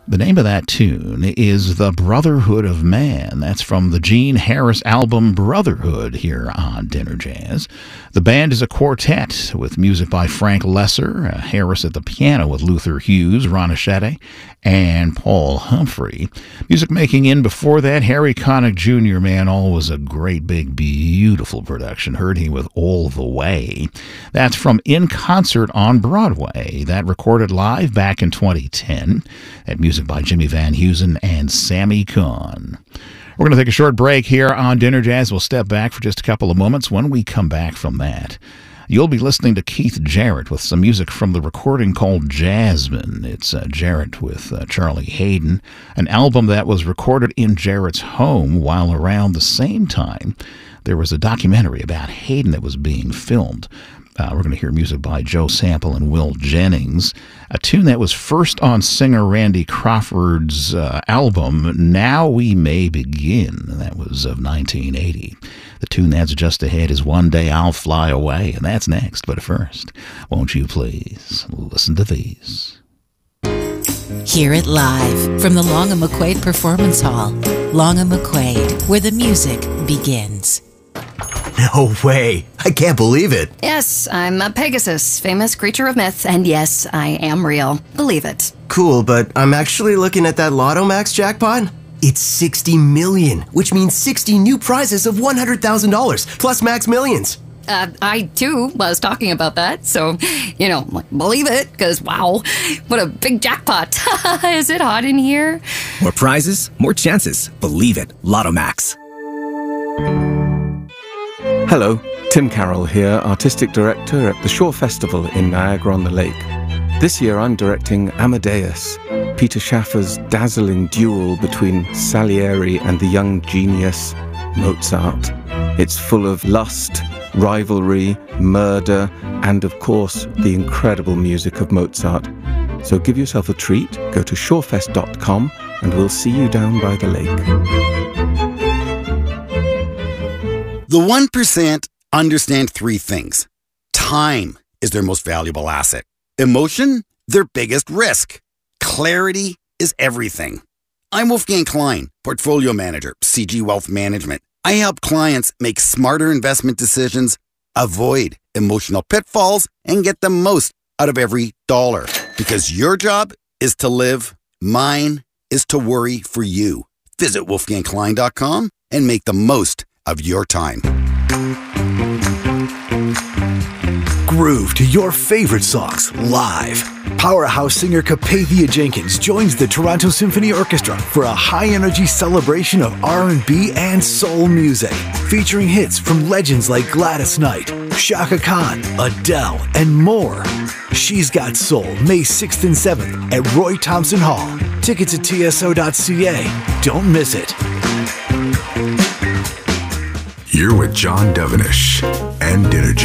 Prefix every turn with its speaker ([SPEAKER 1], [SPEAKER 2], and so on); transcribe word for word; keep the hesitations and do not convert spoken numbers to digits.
[SPEAKER 1] The name of that tune is The Brotherhood of Man. That's from the Gene Harris album Brotherhood here on Dinner Jazz. The band is a quartet with music by Frank Lesser, uh, Harris at the piano with Luther Hughes, Ron Achete, and Paul Humphrey. Music making in before that, Harry Connick Junior, man, always a great, big, beautiful production. Heard him with All the Way. That's from In Concert on Broadway. That recorded live back in twenty ten. That music by Jimmy Van Heusen and Sammy Kahn. We're going to take a short break here on Dinner Jazz. We'll step back for just a couple of moments. When we come back from that, you'll be listening to Keith Jarrett with some music from the recording called Jasmine. It's uh, Jarrett with uh, Charlie Haden, an album that was recorded in Jarrett's home, while around the same time there was a documentary about Haden that was being filmed. Uh, we're going to hear music by Joe Sample and Will Jennings, a tune that was first on singer Randy Crawford's uh, album, Now We May Begin. That was of nineteen eighty. The tune that's just ahead is One Day I'll Fly Away, and that's next. But first, won't you please listen to these?
[SPEAKER 2] Hear it live from the Long and McQuaid Performance Hall. Long and McQuaid, where the music begins.
[SPEAKER 3] No way. I can't believe it.
[SPEAKER 4] Yes, I'm a Pegasus, famous creature of myth, and yes, I am real. Believe it.
[SPEAKER 3] Cool, but I'm actually looking at that Lotto Max jackpot. It's sixty million, which means sixty new prizes of one hundred thousand dollars, plus Max Millions.
[SPEAKER 4] Uh, I, too, was talking about that, so, you know, believe it, because, wow, what a big jackpot. Is it hot in here?
[SPEAKER 5] More prizes, more chances. Believe it. Lotto Max.
[SPEAKER 6] Hello, Tim Carroll here, Artistic Director at the Shore Festival in Niagara-on-the-Lake. This year I'm directing Amadeus, Peter Schaffer's dazzling duel between Salieri and the young genius Mozart. It's full of lust, rivalry, murder, and of course the incredible music of Mozart. So give yourself a treat, go to shorefest dot com and we'll see you down by the lake.
[SPEAKER 7] The one percent understand three things. Time is their most valuable asset. Emotion, their biggest risk. Clarity is everything. I'm Wolfgang Klein, Portfolio Manager, C G Wealth Management. I help clients make smarter investment decisions, avoid emotional pitfalls, and get the most out of every dollar. Because your job is to live, mine is to worry for you. Visit wolfgang klein dot com and make the most of your time.
[SPEAKER 8] Groove to your favorite songs live. Powerhouse singer Capathia Jenkins joins the Toronto Symphony Orchestra for a high-energy celebration of R and B and soul music, featuring hits from legends like Gladys Knight, Chaka Khan, Adele, and more. She's Got Soul, May sixth and seventh at Roy Thompson Hall. Tickets at T S O dot C A. Don't miss it.
[SPEAKER 9] You're with John Devenish and Dinner Jazz.